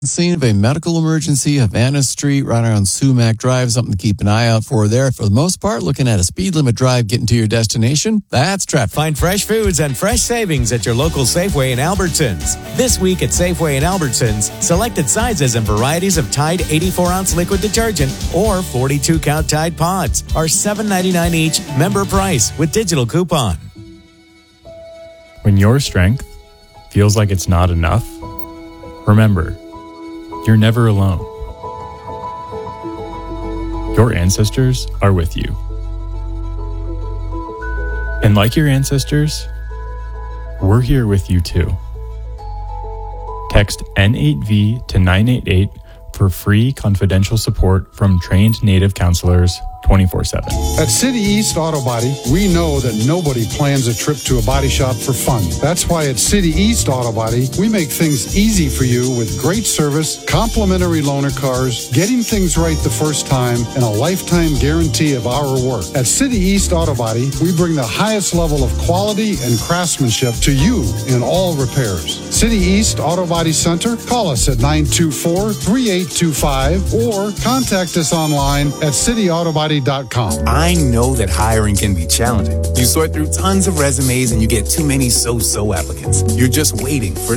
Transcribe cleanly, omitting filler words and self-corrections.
Scene of a medical emergency, Havana Street, right around Sumac Drive. Something to keep an eye out for there. For the most part, looking at a speed limit drive getting to your destination. That's traffic. Find fresh foods and fresh savings at your local Safeway in Albertsons. This week at Safeway in Albertsons, selected sizes and varieties of Tide 84-ounce liquid detergent or 42-count Tide Pods are $7.99 each, member price with digital coupon. When your strength feels like it's not enough, remember, you're never alone. Your ancestors are with you. And like your ancestors, we're here with you too. Text N8V to 988 for free confidential support from trained Native counselors 24/7. At City East Auto Body, we know that nobody plans a trip to a body shop for fun. That's why at City East Auto Body, we make things easy for you with great service, complimentary loaner cars, getting things right the first time, and a lifetime guarantee of our work. At City East Auto Body, we bring the highest level of quality and craftsmanship to you in all repairs. City East Auto Body Center, call us at 924-3825 or contact us online at cityautobody.com. I know that hiring can be challenging. You sort through tons of resumes and you get too many so-so applicants. You're just waiting for